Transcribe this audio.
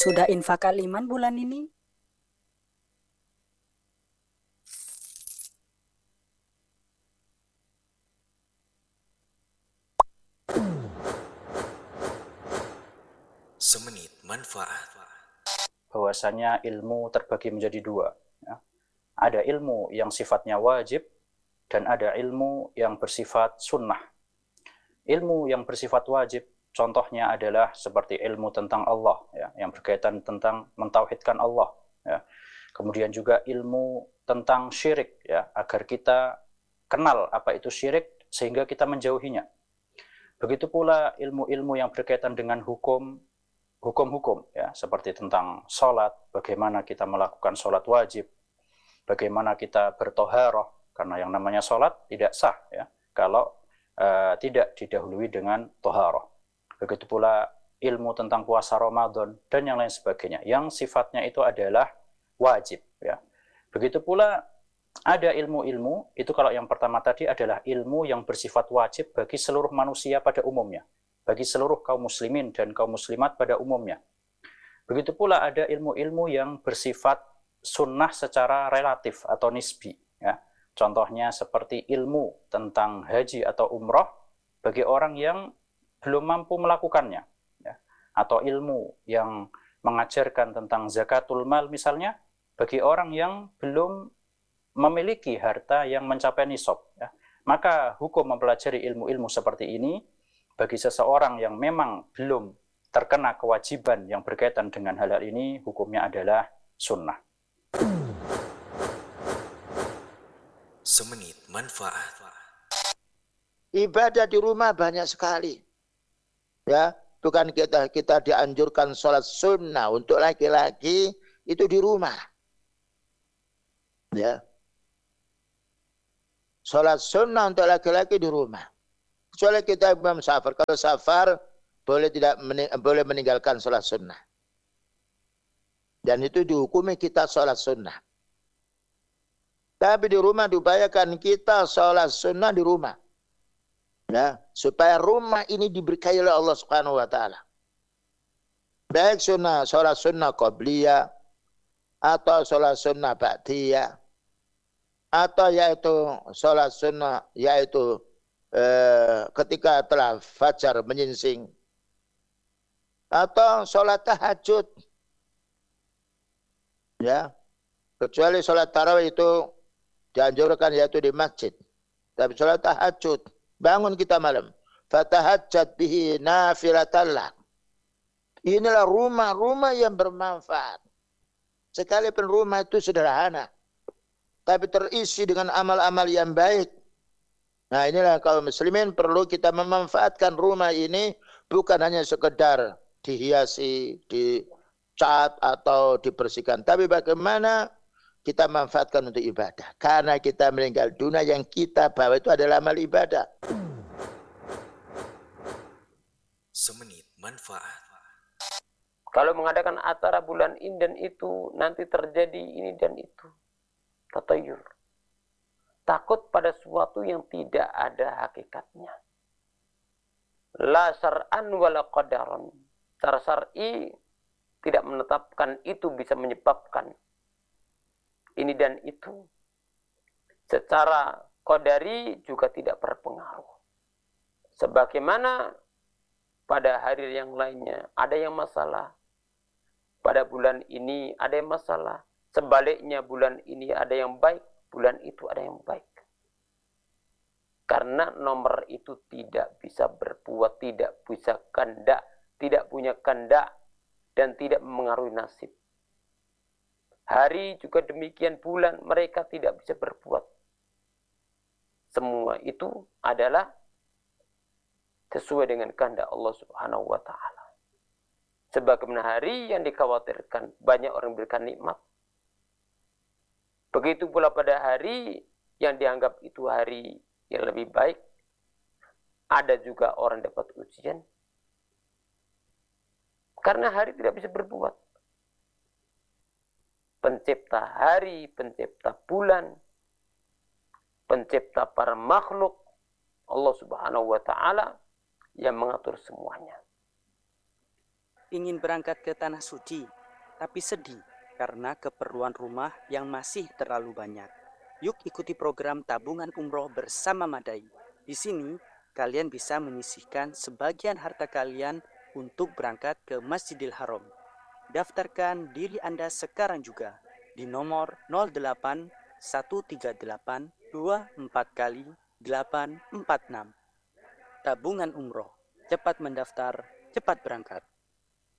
Sudah infak kaliman bulan ini? Semenit manfaat. Bahwasanya ilmu terbagi menjadi dua. Ya. Ada ilmu yang sifatnya wajib dan ada ilmu yang bersifat sunnah. Ilmu yang bersifat wajib contohnya adalah seperti ilmu tentang Allah, ya, yang berkaitan tentang mentauhidkan Allah. Ya. Kemudian juga ilmu tentang syirik, ya, agar kita kenal apa itu syirik sehingga kita menjauhinya. Begitu pula ilmu-ilmu yang berkaitan dengan hukum-hukum, ya, seperti tentang sholat, bagaimana kita melakukan sholat wajib, bagaimana kita bertoharoh, karena yang namanya sholat tidak sah, ya, kalau tidak didahului dengan toharoh. Begitu pula ilmu tentang puasa Ramadan dan yang lain sebagainya, yang sifatnya itu adalah wajib. Ya. Begitu pula ada ilmu-ilmu, itu kalau yang pertama tadi adalah ilmu yang bersifat wajib bagi seluruh manusia pada umumnya, bagi seluruh kaum muslimin dan kaum muslimat pada umumnya. Begitu pula ada ilmu-ilmu yang bersifat sunnah secara relatif atau nisbi. Ya. Contohnya seperti ilmu tentang haji atau umroh bagi orang yang belum mampu melakukannya. Ya. Atau ilmu yang mengajarkan tentang zakatul mal misalnya bagi orang yang belum memiliki harta yang mencapai nisab. Ya. Maka hukum mempelajari ilmu-ilmu seperti ini bagi seseorang yang memang belum terkena kewajiban yang berkaitan dengan hal-hal ini, hukumnya adalah sunnah. Semenit manfaat. Ibadah di rumah banyak sekali. Ya, bukan kita dianjurkan sholat sunnah untuk laki-laki itu di rumah. Ya. Sholat sunnah untuk laki-laki di rumah. Kecuali kita imam safar. Kalau safar boleh meninggalkan sholat sunnah. Dan itu dihukumi kita sholat sunnah. Tapi di rumah diupayakan kita sholat sunnah di rumah. Ya, supaya rumah ini diberkahi oleh Allah Subhanahu wa taala. Baik sholat sunnah qabliyah atau sholat sunnah ba'diyah atau yaitu sholat sunnah yaitu ketika telah fajar menyingsing atau sholat tahajud. Ya, kecuali sholat tarawih itu dianjurkan yaitu di masjid. Tapi sholat tahajud, bangun kita malam. Fatahajjat bihi nafilatallah. Inilah rumah-rumah yang bermanfaat. Sekalipun rumah itu sederhana, tapi terisi dengan amal-amal yang baik. Nah, inilah kaum muslimin perlu kita memanfaatkan rumah ini bukan hanya sekedar dihiasi, dicat atau dibersihkan, tapi bagaimana kita manfaatkan untuk ibadah. Karena kita meninggal dunia yang kita bawa itu adalah amal ibadah. Semenit manfaat. Kalau mengadakan acara bulan ini dan itu, nanti terjadi ini dan itu. Tatayur. Takut pada sesuatu yang tidak ada hakikatnya. La syar'an wala qadaran. Secara syar'i tidak menetapkan itu bisa menyebabkan ini dan itu. Secara qadari juga tidak berpengaruh. Sebagaimana pada hari yang lainnya ada yang masalah. Pada bulan ini ada yang masalah. Sebaliknya bulan ini ada yang baik. Bulan itu ada yang baik. Karena nomor itu tidak bisa berbuat, tidak bisa kehendak, tidak punya kehendak, dan tidak memengaruhi nasib. Hari juga demikian, bulan mereka tidak bisa berbuat. Semua itu adalah sesuai dengan kehendak Allah Subhanahu wa taala. Sebagaimana hari yang dikhawatirkan banyak orang berikan nikmat. Begitu pula pada hari yang dianggap itu hari yang lebih baik, ada juga orang dapat ujian. Karena hari tidak bisa berbuat. Pencipta hari, pencipta bulan, pencipta para makhluk, Allah Subhanahu wa taala yang mengatur semuanya. ingin berangkat ke Tanah Suci, tapi sedih karena keperluan rumah yang masih terlalu banyak. Yuk ikuti program tabungan umroh bersama Madai. Di sini, kalian bisa menyisihkan sebagian harta kalian untuk berangkat ke Masjidil Haram. Daftarkan diri Anda sekarang juga di nomor 08 138 24 kali 846. Tabungan umroh, cepat mendaftar, cepat berangkat.